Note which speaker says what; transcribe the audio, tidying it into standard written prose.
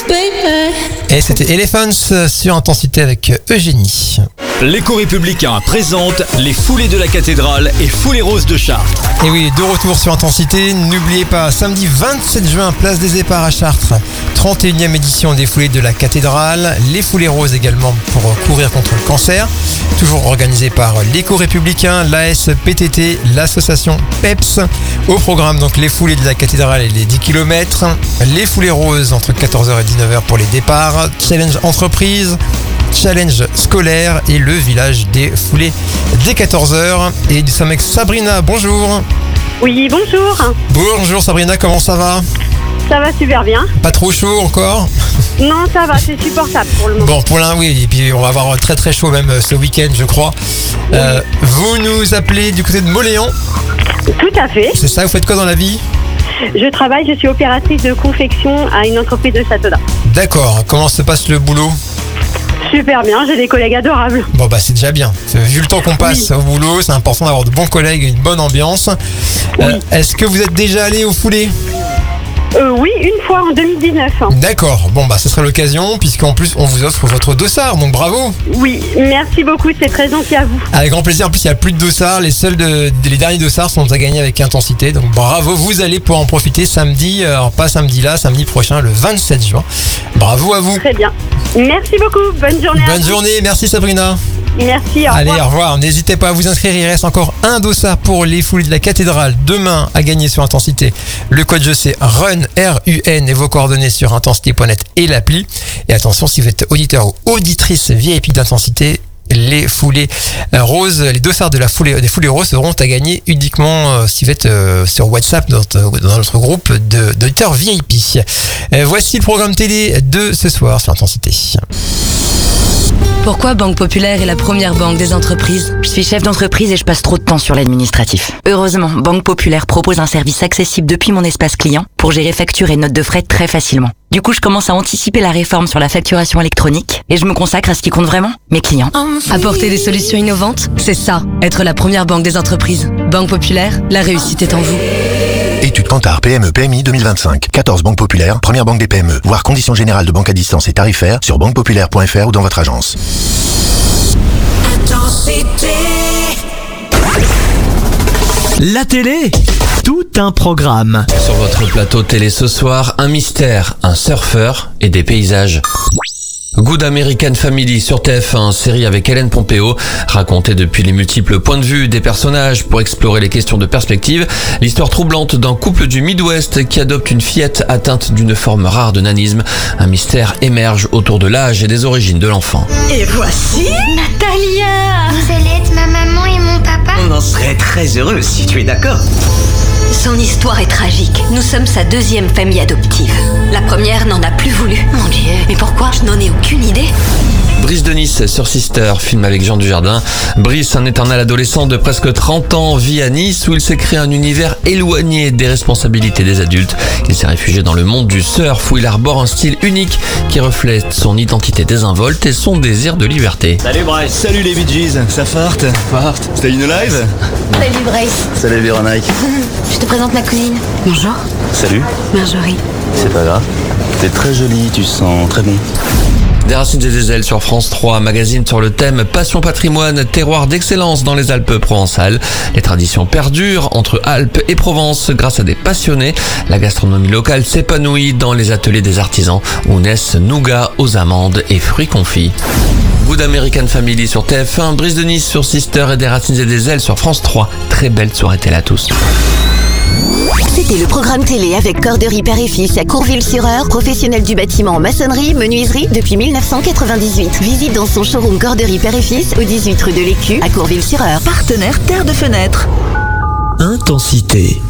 Speaker 1: Et c'était Elephants sur Intensité avec Eugénie.
Speaker 2: L'Éco-Républicain présente les foulées de la cathédrale et foulées roses de Chartres.
Speaker 1: Et oui, de retour sur Intensité. N'oubliez pas, samedi 27 juin, place des Éparts à Chartres. 31e édition des foulées de la cathédrale. Les foulées roses également pour courir contre le cancer. Toujours organisé par l'Éco-Républicain, l'ASPTT, l'association PEPS. Au programme, donc, les foulées de la cathédrale et les 10 km. Les foulées roses entre 14h et 19h pour les départs. Challenge entreprise. Challenge scolaire et le village des foulées dès 14h. Et nous sommes avec Sabrina, bonjour.
Speaker 3: Oui, bonjour.
Speaker 1: Bonjour Sabrina, comment ça va?
Speaker 3: Ça va super bien.
Speaker 1: Pas trop chaud encore?
Speaker 3: Non, ça va, c'est supportable pour le moment.
Speaker 1: Bon, pour l'un, oui, et puis on va avoir très très chaud même ce week-end, je crois.
Speaker 3: Oui.
Speaker 1: Vous nous appelez du côté de Mauléon?
Speaker 3: Tout à fait.
Speaker 1: C'est ça, vous faites quoi dans la vie?
Speaker 3: Je suis opératrice de confection à une entreprise de Châteaudun.
Speaker 1: D'accord, comment se passe le boulot?
Speaker 3: Super bien, j'ai des collègues adorables.
Speaker 1: Bon bah c'est déjà bien. Vu le temps qu'on passe au boulot, c'est important d'avoir de bons collègues et une bonne ambiance.
Speaker 3: Oui.
Speaker 1: Est-ce que vous êtes déjà allé aux foulées?
Speaker 3: Oui, une fois en 2019.
Speaker 1: D'accord, bon bah ce serait l'occasion puisqu'en plus on vous offre votre dossard, donc bravo.
Speaker 3: Oui, merci beaucoup, c'est très gentil à vous.
Speaker 1: Avec grand plaisir, en plus il n'y a plus de dossards, les derniers dossards sont à gagner avec Intensité, donc bravo, vous allez pouvoir en profiter samedi, alors pas samedi là, samedi prochain, le 27 juin. Bravo à vous.
Speaker 3: Très bien. Merci beaucoup, bonne journée à
Speaker 1: Bonne
Speaker 3: vous.
Speaker 1: journée, merci Sabrina.
Speaker 3: Merci, au
Speaker 1: Allez,
Speaker 3: revoir.
Speaker 1: au revoir. N'hésitez pas à vous inscrire. Il reste encore un dossard pour les foulées de la cathédrale. Demain, à gagner sur Intensité. Le code je sais RUN, R-U-N, et vos coordonnées sur intensité.net et l'appli. Et attention, si vous êtes auditeur ou auditrice VIP d'Intensité, les foulées roses, les dossards des foulées roses seront à gagner uniquement si vous êtes sur WhatsApp dans notre groupe d'auditeurs VIP. Voici le programme télé de ce soir sur Intensité.
Speaker 4: Pourquoi Banque Populaire est la première banque des entreprises?
Speaker 5: Je suis chef d'entreprise et je passe trop de temps sur l'administratif. Heureusement, Banque Populaire propose un service accessible depuis mon espace client pour gérer factures et notes de frais très facilement. Du coup, je commence à anticiper la réforme sur la facturation électronique et je me consacre à ce qui compte vraiment, mes clients.
Speaker 4: Apporter des solutions innovantes, c'est ça, être la première banque des entreprises. Banque Populaire, la réussite est en vous.
Speaker 6: Étude Kantar PME PMI 2025. 14 banques populaires, première banque des PME. Voir conditions générales de banque à distance et tarifaires sur banquepopulaire.fr ou dans votre agence.
Speaker 7: La télé, tout un programme.
Speaker 2: Sur votre plateau télé ce soir, un mystère, un surfeur et des paysages. Good American Family sur TF1, série avec Hélène Pompeo, racontée depuis les multiples points de vue des personnages pour explorer les questions de perspective. L'histoire troublante d'un couple du Midwest qui adopte une fillette atteinte d'une forme rare de nanisme. Un mystère émerge autour de l'âge et des origines de l'enfant.
Speaker 7: Et voici,
Speaker 8: Natalia! Vous allez être ma maman et mon papa?
Speaker 7: on en serait très heureux si tu es d'accord.
Speaker 9: Son histoire est tragique. Nous sommes sa deuxième famille adoptive. La première n'en a plus voulu. Mon Dieu, mais pourquoi? Je n'en ai aucune idée.
Speaker 2: Brice de Nice sur Sister, film avec Jean Dujardin. Brice, un éternel adolescent de presque 30 ans, vit à Nice où il s'est créé un univers éloigné des responsabilités des adultes. Il s'est réfugié dans le monde du surf où il arbore un style unique qui reflète son identité désinvolte et son désir de liberté.
Speaker 7: Salut Bryce. Salut les Bee Gees, ça farte. C'était une live?
Speaker 8: Salut Brace.
Speaker 7: Salut Véronique.
Speaker 8: Je te présente ma cousine. Bonjour.
Speaker 7: Salut.
Speaker 8: Marjorie.
Speaker 7: C'est pas grave. T'es très jolie, tu sens très bon.
Speaker 2: Des racines et des ailes sur France 3, magazine sur le thème Passion Patrimoine, terroir d'excellence dans les Alpes provençales. Les traditions perdurent entre Alpes et Provence grâce à des passionnés. La gastronomie locale s'épanouit dans les ateliers des artisans où naissent nougats aux amandes et fruits confits. Good American Family sur TF1, Brice de Nice sur Sister et des racines et des ailes sur France 3. Très belle soirée télé à tous.
Speaker 10: C'était le programme télé avec Corderie Père et Fils à Courville-sur-Eure, professionnel du bâtiment en maçonnerie, menuiserie depuis 1998. Visite dans son showroom Corderie Père et Fils au 18 rue de l'Écu à Courville-sur-Eure.
Speaker 7: Partenaire Terre de Fenêtre. Intensité.